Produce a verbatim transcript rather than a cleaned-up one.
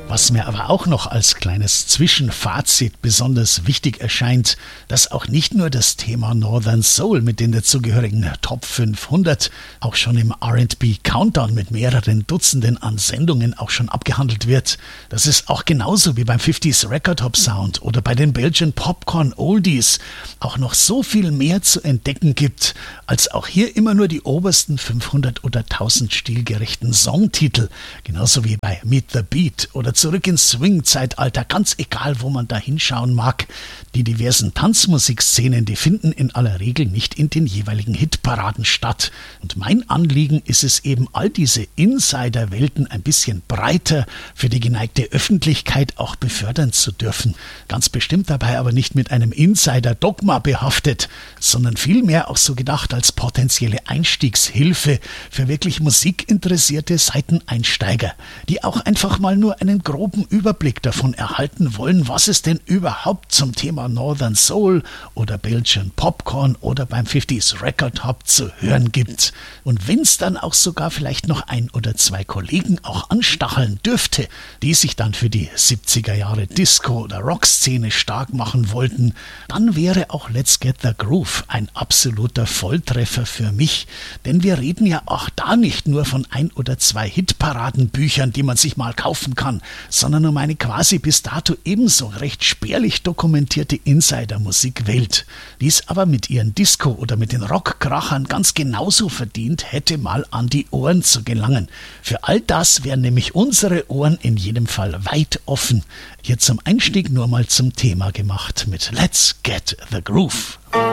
Was mir aber auch noch als kleines Zwischenfazit besonders wichtig erscheint, dass auch nicht nur das Thema Northern Soul mit den dazugehörigen Top fünfhundert auch schon im R and B Countdown mit mehreren Dutzenden an Sendungen auch schon abgehandelt wird, dass es auch genauso wie beim fünfziger Record Hop Sound oder bei den Belgian Popcorn Oldies auch noch so viel mehr zu entdecken gibt, als auch hier immer nur die obersten fünfhundert oder tausend stilgerechten Songtitel, genauso wie bei Meet the Beat oder Zurück ins Swing-Zeitalter, ganz egal, wo man da hinschauen mag. Die diversen Tanzmusikszenen, die finden in aller Regel nicht in den jeweiligen Hitparaden statt. Und mein Anliegen ist es eben, all diese Insider-Welten ein bisschen breiter für die geneigte Öffentlichkeit auch befördern zu dürfen. Ganz bestimmt dabei aber nicht mit einem Insider-Dogma behaftet, sondern vielmehr auch so gedacht als potenzielle Einstiegshilfe für wirklich musikinteressierte Seiteneinsteiger, die auch einfach mal nur einen groben Überblick davon erhalten wollen, was es denn überhaupt zum Thema Northern Soul oder Belgian Popcorn oder beim fünfziger Record Hop zu hören gibt. Und wenn es dann auch sogar vielleicht noch ein oder zwei Kollegen auch anstacheln dürfte, die sich dann für die siebziger Jahre Disco- oder Rockszene stark machen wollten, dann wäre auch Let's Get the Groove ein absoluter Volltreffer für mich. Denn wir reden ja auch da nicht nur von ein oder zwei Hitparadenbüchern, die man sich mal kaufen kann, sondern um eine quasi bis dato ebenso recht spärlich dokumentierte Insider-Musikwelt, die es aber mit ihren Disco- oder mit den Rockkrachern ganz genauso verdient hätte, mal an die Ohren zu gelangen. Für all das wären nämlich unsere Ohren in jedem Fall weit offen. Hier zum Einstieg nur mal zum Thema gemacht mit Let's Get the Groove.